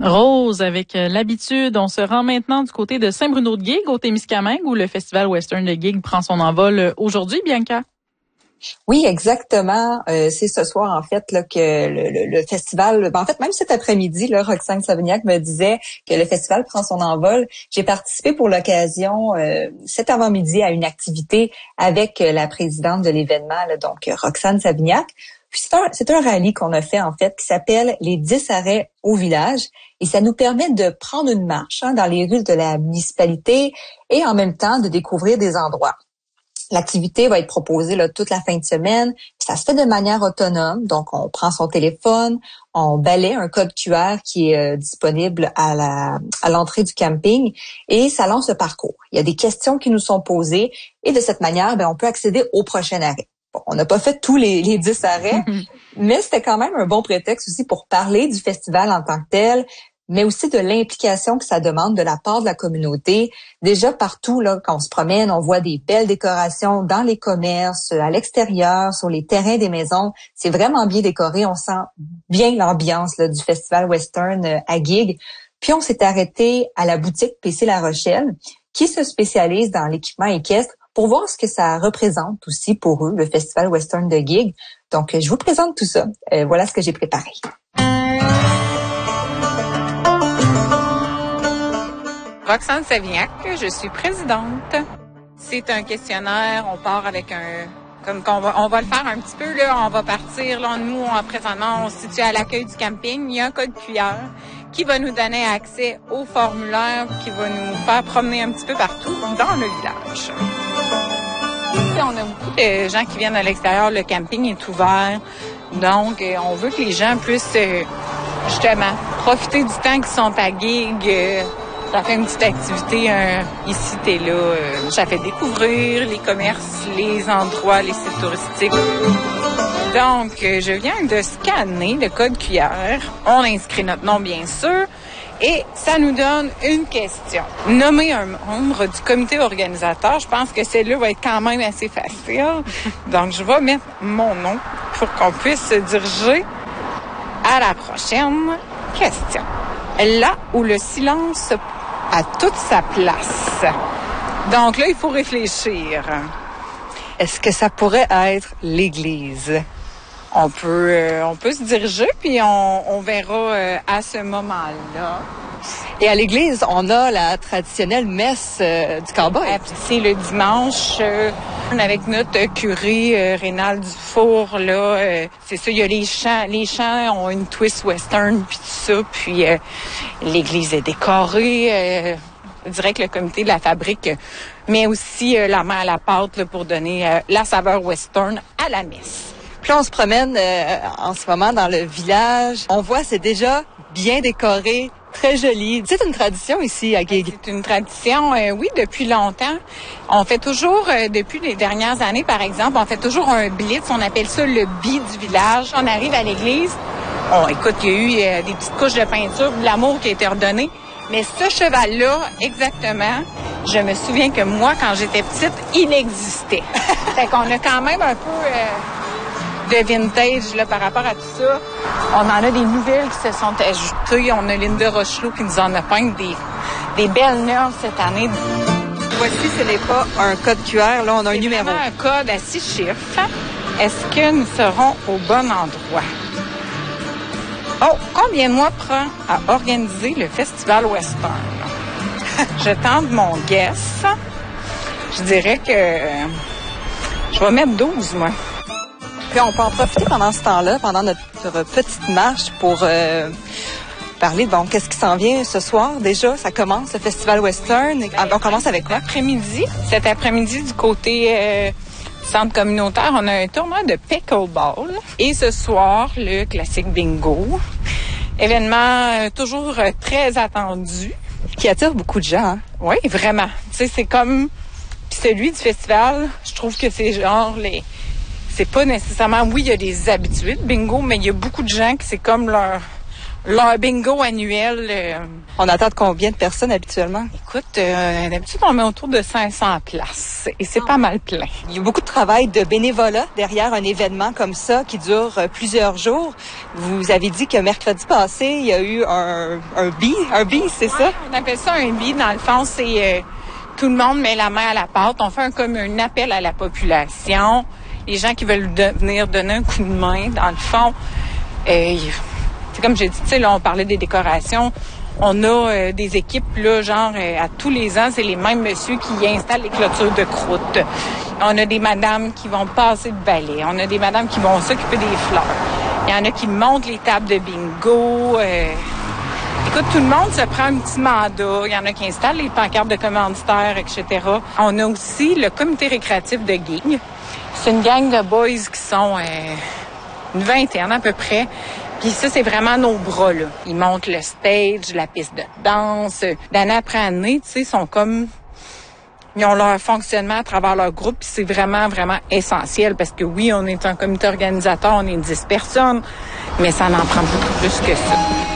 Rose, avec l'habitude, on se rend maintenant du côté de Saint-Bruno-de-Guigue, au Témiscamingue, où le Festival Western de Guigue prend son envol aujourd'hui, Bianca. Oui, exactement. C'est ce soir, en fait, là, que le festival... En fait, même cet après-midi, là, Roxane Savignac me disait que le festival prend son envol. J'ai participé pour l'occasion cet avant-midi à une activité avec la présidente de l'événement, là, donc Roxane Savignac. Puis c'est un rallye qu'on a fait, en fait, qui s'appelle les 10 arrêts au village. Et ça nous permet de prendre une marche dans les rues de la municipalité et en même temps de découvrir des endroits. L'activité va être proposée là, toute la fin de semaine. Ça se fait de manière autonome. Donc, on prend son téléphone, on balaie un code QR qui est disponible à l'entrée du camping et ça lance le parcours. Il y a des questions qui nous sont posées et de cette manière, on peut accéder au prochain arrêt. Bon, on n'a pas fait tous les 10 arrêts, mais c'était quand même un bon prétexte aussi pour parler du festival en tant que tel, mais aussi de l'implication que ça demande de la part de la communauté. Déjà partout, là, quand on se promène, on voit des belles décorations dans les commerces, à l'extérieur, sur les terrains des maisons. C'est vraiment bien décoré. On sent bien l'ambiance là, du Festival Western à Guigue. Puis on s'est arrêté à la boutique PC La Rochelle, qui se spécialise dans l'équipement équestre, pour voir ce que ça représente aussi pour eux, le Festival Western de Guigue. Donc, je vous présente tout ça. Voilà ce que j'ai préparé. Roxane Savignac, je suis présidente. C'est un questionnaire, on part avec on va le faire un petit peu, là, on va partir, là, nous, présentement, on se situe à l'accueil du camping, il y a un code QR qui va nous donner accès au formulaire, qui va nous faire promener un petit peu partout dans le village. On a beaucoup de gens qui viennent à l'extérieur, le camping est ouvert, donc on veut que les gens puissent justement profiter du temps qu'ils sont à Guigue. Ça fait une petite activité ici, t'es là. Ça fait découvrir les commerces, les endroits, les sites touristiques. Donc, je viens de scanner le code QR. On inscrit notre nom, bien sûr. Et ça nous donne une question. Nommer un membre du comité organisateur, je pense que celle-là va être quand même assez facile. Donc, je vais mettre mon nom pour qu'on puisse se diriger à la prochaine question. Là où le silence a toute sa place. Donc là, il faut réfléchir. Est-ce que ça pourrait être l'église? On peut se diriger, puis on verra à ce moment-là. Et à l'église, on a la traditionnelle messe du cowboy. C'est le dimanche, avec notre curé Rénal Dufour, là. C'est ça, il y a les chants. Les chants ont une twist western, puis tout ça. Puis l'église est décorée. Je dirais que le comité de la fabrique met aussi la main à la pâte là, pour donner la saveur western à la messe. Puis on se promène en ce moment dans le village. On voit, c'est déjà bien décoré, très joli. C'est une tradition ici à Guigue. C'est une tradition, oui, depuis longtemps. On fait toujours, depuis les dernières années, par exemple, on fait toujours un blitz. On appelle ça le bi du village. On arrive à l'église. Écoute, il y a eu des petites couches de peinture, de l'amour qui a été redonné. Mais ce cheval-là, exactement, je me souviens que moi, quand j'étais petite, il existait. Fait qu'on a quand même un peu de vintage là, par rapport à tout ça. On en a des nouvelles qui se sont ajoutées. On a Linda Rochelot qui nous en a peint des belles nerfs cette année. Voici, ce n'est pas un code QR, là, on a un numéro. C'est un code à 6 chiffres. Est-ce que nous serons au bon endroit? Oh, combien de mois prend à organiser le Festival Western? Je tente mon guess. Je dirais que je vais mettre 12, moi. Puis on peut en profiter pendant ce temps-là, pendant notre petite marche pour parler de qu'est-ce qui s'en vient ce soir. Déjà, ça commence, le Festival Western. On commence avec quoi? Cet après-midi, du côté centre communautaire, on a un tournoi de pickleball. Et ce soir, le classique bingo. Événement toujours très attendu. Qui attire beaucoup de gens. Hein? Oui, vraiment. Tu sais, c'est comme... Puis celui du festival, je trouve que c'est genre c'est pas nécessairement... Oui, il y a des habitués de bingo, mais il y a beaucoup de gens qui c'est comme leur bingo annuel. On attend de combien de personnes habituellement? Écoute, d'habitude, on met autour de 500 places et c'est pas mal plein. Il y a beaucoup de travail de bénévolat derrière un événement comme ça qui dure plusieurs jours. Vous avez dit que mercredi passé, il y a eu un bi, c'est ça? On appelle ça un bi. Dans le fond, c'est tout le monde met la main à la pâte. On fait comme un appel à la population. Les gens qui veulent venir donner un coup de main, dans le fond, c'est comme j'ai dit, tu sais, là, on parlait des décorations. On a des équipes, là, genre, à tous les ans, c'est les mêmes messieurs qui installent les clôtures de croûte. On a des madames qui vont passer le balai. On a des madames qui vont s'occuper des fleurs. Il y en a qui montent les tables de bingo. Écoute, tout le monde se prend un petit mandat. Il y en a qui installent les pancartes de commanditaires, etc. On a aussi le comité récréatif de gig. C'est une gang de boys qui sont une vingtaine à peu près. Puis ça, c'est vraiment nos bras, là. Ils montent le stage, la piste de danse. D'année après année, tu sais, ils sont comme... Ils ont leur fonctionnement à travers leur groupe. Puis c'est vraiment, vraiment essentiel. Parce que oui, on est un comité organisateur, on est 10 personnes. Mais ça en prend beaucoup plus que ça.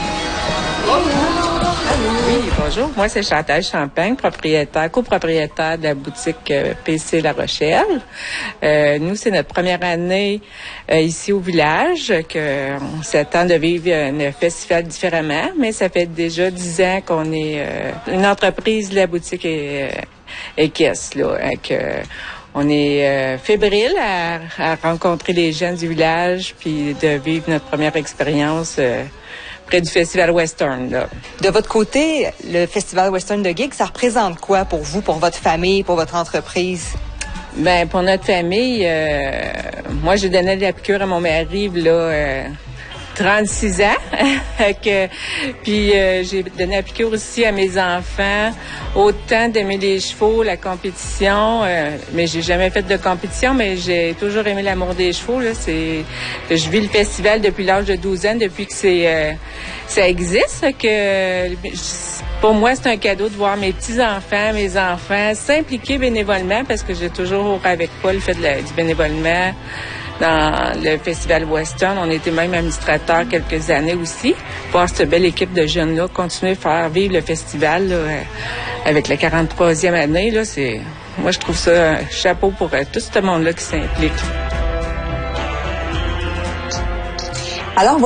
Oui, bonjour. Moi, c'est Chantal Champagne, copropriétaire de la boutique PC La Rochelle. Nous, c'est notre première année ici au village, qu'on s'attend de vivre un festival différemment, mais ça fait déjà 10 ans qu'on est une entreprise de la boutique Caisse, là, on est fébrile à rencontrer les gens du village puis de vivre notre première expérience près du Festival Western, là. De votre côté, le Festival Western de Gig, ça représente quoi pour vous, pour votre famille, pour votre entreprise? Ben, pour notre famille, moi, j'ai donné de la piqûre à mon mari, là, 36 ans. Puis j'ai donné la piqûre aussi à mes enfants. Autant d'aimer les chevaux, la compétition, mais j'ai jamais fait de compétition, mais j'ai toujours aimé l'amour des chevaux. Là. Je vis le festival depuis l'âge de 12 ans, depuis que ça existe. Pour moi, c'est un cadeau de voir mes petits-enfants, mes enfants s'impliquer bénévolement, parce que j'ai toujours, avec Paul, fait du bénévolement dans le Festival Western. On était même administrateur quelques années aussi. Voir cette belle équipe de jeunes-là continuer à faire vivre le festival là, avec la 43e année, là, moi, je trouve ça un chapeau pour tout ce monde-là qui s'implique. Alors,